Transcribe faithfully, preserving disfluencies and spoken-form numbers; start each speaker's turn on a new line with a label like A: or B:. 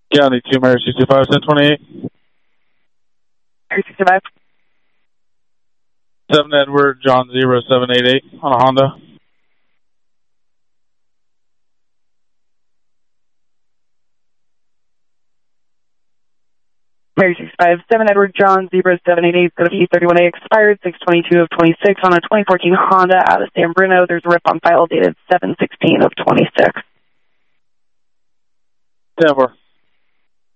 A: County two, Mary sixty-five, ten twenty-eight.
B: Mary sixty-five.
A: seven Edward, John zero seven eight eight on a Honda.
B: Mary sixty-five, seven Edward, John zero seven eight eight, go to E thirty-one A, expired six twenty-two of twenty-six on a twenty fourteen Honda out of San Bruno. There's a rip on file dated seven sixteen of twenty-six.
A: ten four.